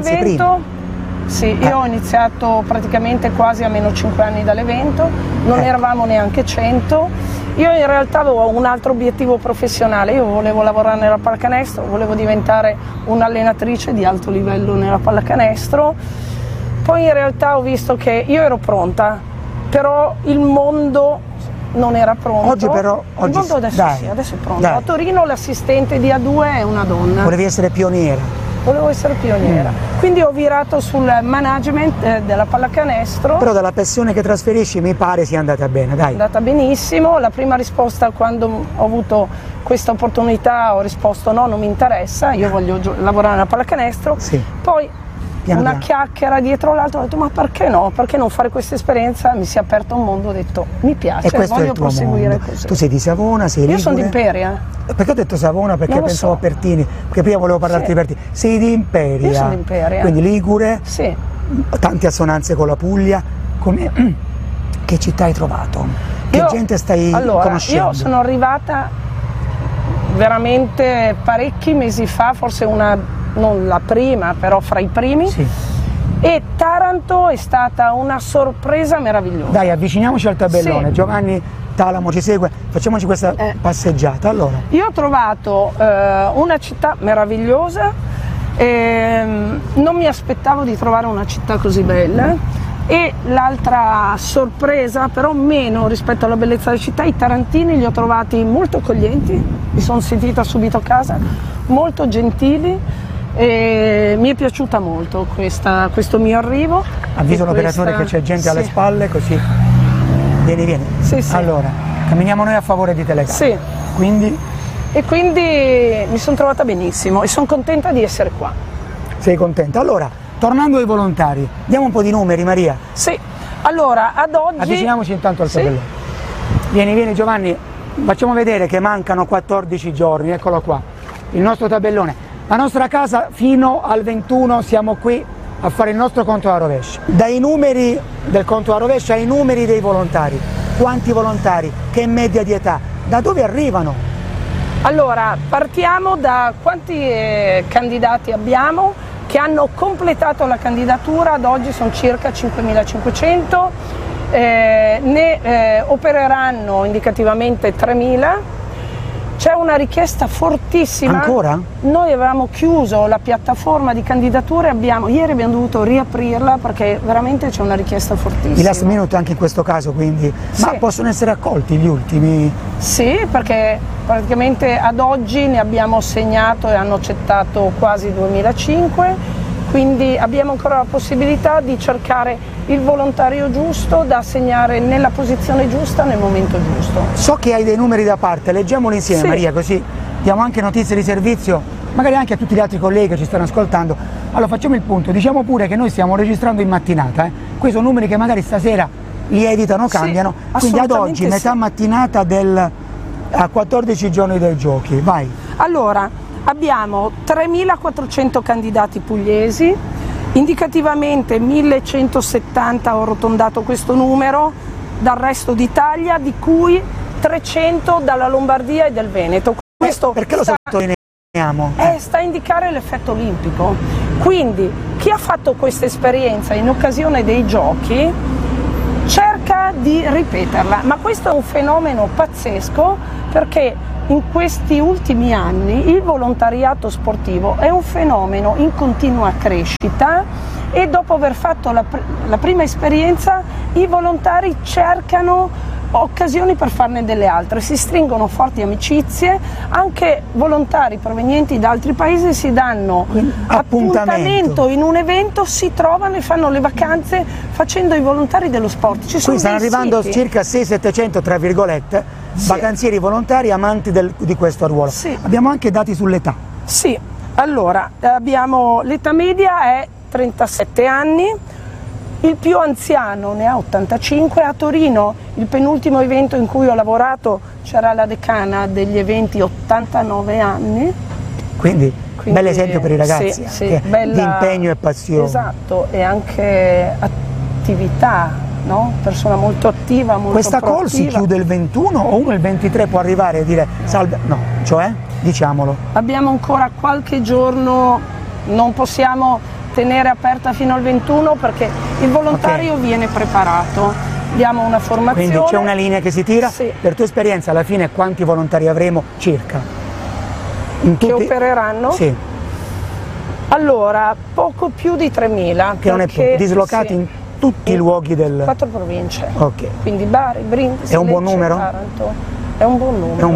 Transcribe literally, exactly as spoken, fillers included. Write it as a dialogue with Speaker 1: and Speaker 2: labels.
Speaker 1: dall'evento. Sì, io ho iniziato praticamente quasi a meno cinque anni dall'evento, non
Speaker 2: Eh.
Speaker 1: eravamo neanche cento. Io in realtà avevo un altro obiettivo professionale, io volevo lavorare nella pallacanestro, volevo diventare un'allenatrice di alto livello nella pallacanestro. Poi in realtà ho visto che io ero pronta, però il mondo non era pronto.
Speaker 2: Oggi però, oggi
Speaker 1: il mondo adesso
Speaker 2: dai,
Speaker 1: sì, adesso è pronto.
Speaker 2: dai.
Speaker 1: A Torino l'assistente di A due è una donna.
Speaker 2: Volevi essere pioniera.
Speaker 1: Volevo essere pioniera, mm. quindi ho virato sul management eh, della pallacanestro.
Speaker 2: Però dalla passione che trasferisci mi pare sia andata bene, dai.
Speaker 1: È andata benissimo, la prima risposta quando ho avuto questa opportunità ho risposto no, non mi interessa, io voglio lavorare nella pallacanestro.
Speaker 2: Sì.
Speaker 1: Poi
Speaker 2: Piano
Speaker 1: una
Speaker 2: piano.
Speaker 1: chiacchiera dietro l'altro, ho detto ma perché no, perché non fare questa esperienza, mi si è aperto un mondo, ho detto mi piace,
Speaker 2: E questo è
Speaker 1: voglio
Speaker 2: il tuo
Speaker 1: proseguire
Speaker 2: mondo.
Speaker 1: così.
Speaker 2: Tu sei di Savona, sei
Speaker 1: Io
Speaker 2: ligure.
Speaker 1: sono di Imperia.
Speaker 2: Perché ho detto Savona? Perché
Speaker 1: Non lo
Speaker 2: pensavo
Speaker 1: so.
Speaker 2: a Pertini, perché prima volevo parlarti
Speaker 1: Sì.
Speaker 2: di Pertini. Sei di Imperia.
Speaker 1: Io sono di Imperia.
Speaker 2: Quindi ligure,
Speaker 1: Sì.
Speaker 2: tante assonanze con la Puglia. Come... Che città hai trovato? Che
Speaker 1: Io-
Speaker 2: gente stai
Speaker 1: allora,
Speaker 2: conoscendo?
Speaker 1: Io sono arrivata veramente parecchi mesi fa, forse una, non la prima, però fra i primi,
Speaker 2: Sì.
Speaker 1: e Taranto è stata una sorpresa meravigliosa.
Speaker 2: Dai, avviciniamoci al tabellone.
Speaker 1: Sì.
Speaker 2: Giovanni Talamo ci segue, facciamoci questa
Speaker 1: Eh.
Speaker 2: passeggiata. Allora,
Speaker 1: Io ho trovato eh, una città meravigliosa, ehm, non mi aspettavo di trovare una città così bella. E l'altra sorpresa, però meno rispetto alla bellezza della città, i tarantini li ho trovati molto accoglienti, mi sono sentita subito a casa, molto gentili, e mi è piaciuta molto questa, questo mio arrivo.
Speaker 2: avviso
Speaker 1: E
Speaker 2: l'operatore
Speaker 1: questa-
Speaker 2: che c'è gente alle
Speaker 1: sì.
Speaker 2: spalle, così. Vieni, vieni.
Speaker 1: Sì, sì.
Speaker 2: Allora, camminiamo noi a favore di Telecamera.
Speaker 1: Sì,
Speaker 2: Quindi
Speaker 1: e quindi mi sono trovata benissimo e sono contenta di essere qua.
Speaker 2: sei contenta. Allora, tornando ai volontari, diamo un po' di numeri, Maria.
Speaker 1: Sì, allora ad oggi...
Speaker 2: Avviciniamoci intanto al
Speaker 1: Sì.
Speaker 2: tabellone. Vieni, vieni Giovanni, facciamo vedere che mancano quattordici giorni, eccolo qua, il nostro tabellone. La nostra casa fino al ventuno siamo qui a fare il nostro conto alla rovescia. Dai numeri del conto alla rovescia ai numeri dei volontari. Quanti volontari? Che media di età? Da dove arrivano?
Speaker 1: Allora, partiamo da quanti eh, candidati abbiamo che hanno completato la candidatura, ad oggi sono circa cinquemilacinquecento, eh, ne eh, opereranno indicativamente tremila. C'è una richiesta fortissima.
Speaker 2: Ancora?
Speaker 1: Noi avevamo chiuso la piattaforma di candidature, abbiamo, ieri abbiamo dovuto riaprirla perché veramente c'è una richiesta fortissima.
Speaker 2: I last minute anche in questo caso, quindi. Ma
Speaker 1: Sì.
Speaker 2: possono essere accolti gli ultimi?
Speaker 1: Sì, perché praticamente ad oggi ne abbiamo segnato e hanno accettato quasi duemilacinque, quindi abbiamo ancora la possibilità di cercare il volontario giusto da assegnare nella posizione giusta nel momento giusto.
Speaker 2: So che hai dei numeri da parte, leggiamoli insieme
Speaker 1: Sì.
Speaker 2: Maria, così diamo anche notizie di servizio, magari anche a tutti gli altri colleghi che ci stanno ascoltando. Allora facciamo il punto, diciamo pure che noi stiamo registrando in mattinata, eh? Questi sono numeri che magari stasera lievitano,
Speaker 1: Sì,
Speaker 2: cambiano, quindi ad oggi,
Speaker 1: assolutamente
Speaker 2: metà
Speaker 1: sì.
Speaker 2: mattinata del, a quattordici giorni dei giochi, vai.
Speaker 1: Allora, abbiamo tremilaquattrocento candidati pugliesi, indicativamente millecentosettanta, ho arrotondato questo numero, dal resto d'Italia, di cui trecento dalla Lombardia e del Veneto. Questo
Speaker 2: Perché lo
Speaker 1: sta,
Speaker 2: sottolineiamo?
Speaker 1: eh, sta a indicare l'effetto olimpico. Quindi chi ha fatto questa esperienza in occasione dei giochi cerca di ripeterla, ma questo è un fenomeno pazzesco perché in questi ultimi anni il volontariato sportivo è un fenomeno in continua crescita e dopo aver fatto la, pr- la prima esperienza i volontari cercano occasioni per farne delle altre, si stringono forti amicizie, anche volontari provenienti da altri paesi si danno
Speaker 2: Appuntamento.
Speaker 1: appuntamento in un evento, si trovano e fanno le vacanze facendo i volontari dello sport. Ci sono
Speaker 2: Qui stanno
Speaker 1: dei
Speaker 2: arrivando
Speaker 1: siti.
Speaker 2: circa sei settecento tra virgolette
Speaker 1: Sì.
Speaker 2: vacanzieri volontari amanti del- di questo ruolo.
Speaker 1: Sì.
Speaker 2: Abbiamo anche dati sull'età.
Speaker 1: Sì, allora abbiamo l'età media è trentasette anni, il più anziano ne ha ottantacinque, a Torino il penultimo evento in cui ho lavorato c'era la decana degli eventi ottantanove anni.
Speaker 2: Quindi,
Speaker 1: Quindi,
Speaker 2: bel esempio per i ragazzi,
Speaker 1: sì, sì,
Speaker 2: anche
Speaker 1: bella-
Speaker 2: di impegno e passione.
Speaker 1: Esatto, e anche attività, no? Persona molto attiva, molto
Speaker 2: Questa call si
Speaker 1: proattiva.
Speaker 2: chiude il ventuno o uno il ventitré può arrivare e dire salve? No, cioè, diciamolo.
Speaker 1: Abbiamo ancora qualche giorno, non possiamo tenere aperta fino al ventuno perché il volontario okay. viene preparato, diamo una formazione.
Speaker 2: Quindi c'è una linea che si tira?
Speaker 1: Sì.
Speaker 2: Per tua esperienza alla fine quanti volontari avremo circa? In tutti...
Speaker 1: Che opereranno?
Speaker 2: Sì.
Speaker 1: Allora, poco più di tremila.
Speaker 2: Che non è poco, dislocati
Speaker 1: sì.
Speaker 2: in tutti i luoghi del...
Speaker 1: Quattro province.
Speaker 2: Ok.
Speaker 1: Quindi Bari, Brindisi,
Speaker 2: È un buon
Speaker 1: Lecce,
Speaker 2: numero?
Speaker 1: Taranto. È un buon numero.
Speaker 2: È un